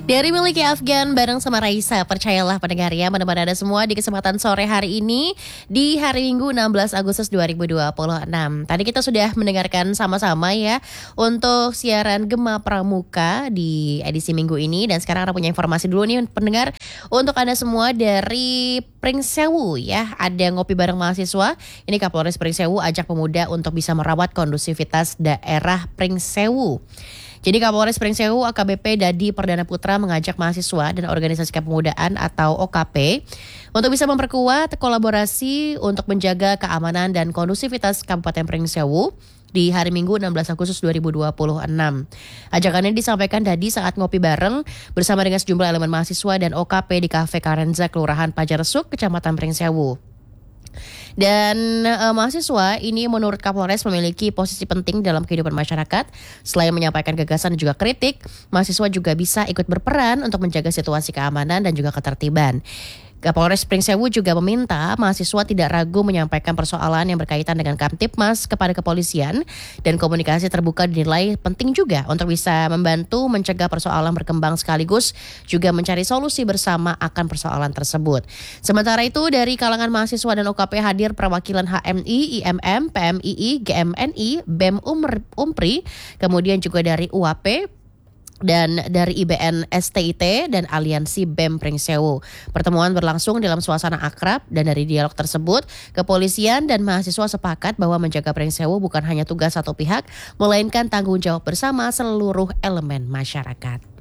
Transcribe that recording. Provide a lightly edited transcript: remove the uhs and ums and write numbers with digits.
Dari Miliki Afgan bareng sama Raisa, percayalah pendengar ya, menemani Anda semua di kesempatan sore hari ini di hari Minggu 16 Agustus 2026. Tadi kita sudah mendengarkan sama-sama ya untuk siaran Gema Pramuka di edisi minggu ini, dan sekarang Anda punya informasi dulu nih pendengar untuk Anda semua dari Pringsewu ya. Ada ngopi bareng mahasiswa. Ini Kapolres Pringsewu ajak pemuda untuk bisa merawat kondusivitas daerah Pringsewu. Jadi Kapolres Pringsewu AKBP Dadi Perdana Putra mengajak mahasiswa dan organisasi kepemudaan atau OKP untuk bisa memperkuat kolaborasi untuk menjaga keamanan dan kondusivitas Kabupaten Pringsewu di hari Minggu 16 Agustus 2026. Ajakan ini disampaikan Dadi saat ngopi bareng bersama dengan sejumlah elemen mahasiswa dan OKP di Cafe Karenza, Kelurahan Pajaresuk, Kecamatan Pringsewu. Dan mahasiswa ini menurut Kapolres memiliki posisi penting dalam kehidupan masyarakat. Selain menyampaikan gagasan dan juga kritik, mahasiswa juga bisa ikut berperan untuk menjaga situasi keamanan dan juga ketertiban. Kapolres Pringsewu juga meminta mahasiswa tidak ragu menyampaikan persoalan yang berkaitan dengan Kamtibmas kepada kepolisian, dan komunikasi terbuka dinilai penting juga untuk bisa membantu mencegah persoalan berkembang sekaligus juga mencari solusi bersama akan persoalan tersebut. Sementara itu dari kalangan mahasiswa dan OKP hadir perwakilan HMI, IMM, PMII, GMNI, BEM Umpri, kemudian juga dari UAP, dan dari IBN STIT dan Aliansi BEM Pringsewu. Pertemuan berlangsung dalam suasana akrab, dan dari dialog tersebut, kepolisian dan mahasiswa sepakat bahwa menjaga Pringsewu bukan hanya tugas satu pihak, melainkan tanggung jawab bersama seluruh elemen masyarakat.